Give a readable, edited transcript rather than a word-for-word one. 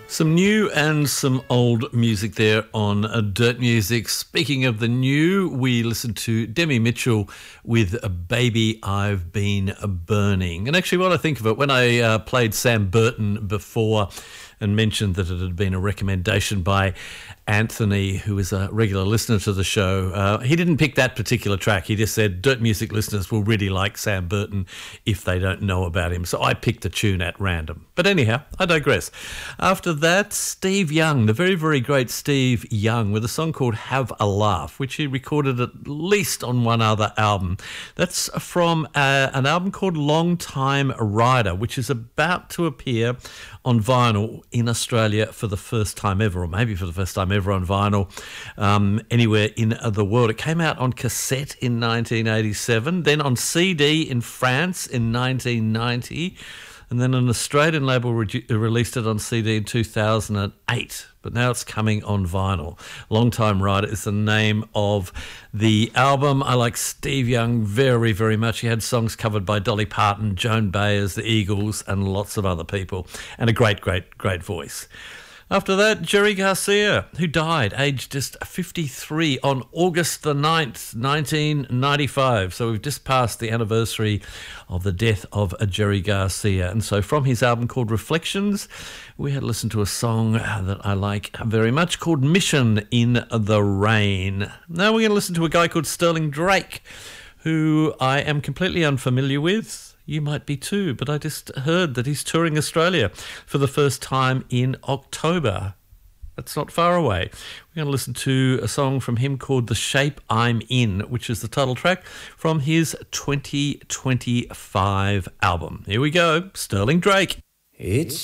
Some new and some old music there on Dirt Music. Speaking of the new, we listened to Demi Mitchell with Baby I've Been Burning. And actually, what I think of it, when I played Sam Burton before and mentioned that it had been a recommendation by Anthony, who is a regular listener to the show, he didn't pick that particular track. He just said Dirt Music listeners will really like Sam Burton if they don't know about him. So I picked a tune at random. But anyhow, I digress. After that, Steve Young, the very, very great Steve Young, with a song called Have a Laugh, which he recorded at least on one other album. That's from an album called Long Time Rider, which is about to appear on vinyl in Australia for the first time ever, or maybe for the first time ever on vinyl anywhere in the world. It came out on cassette in 1987, then on CD in France in 1990, and then an Australian label released it on CD in 2008. But now it's coming on vinyl. Long Time Rider is the name of the album. I like Steve Young very, very much. He had songs covered by Dolly Parton, Joan Baez, the Eagles, and lots of other people. And a great, great, great voice. After that, Jerry Garcia, who died aged just 53 on August the 9th, 1995. So we've just passed the anniversary of the death of Jerry Garcia. And so from his album called Reflections, we had listened to a song that I like very much called Mission in the Rain. Now we're going to listen to a guy called Sterling Drake, who I am completely unfamiliar with. You might be too, but I just heard that he's touring Australia for the first time in October. That's not far away. We're going to listen to a song from him called The Shape I'm In, which is the title track from his 2025 album. Here we go, Sterling Drake. It's